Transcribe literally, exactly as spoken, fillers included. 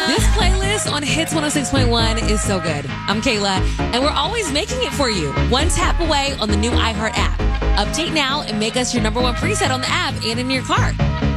This playlist on Hits one oh six point one is so good. I'm Kayla, and we're always making it for you. One tap away on the new iHeart app. Update now and make us your number one preset on the app and in your car.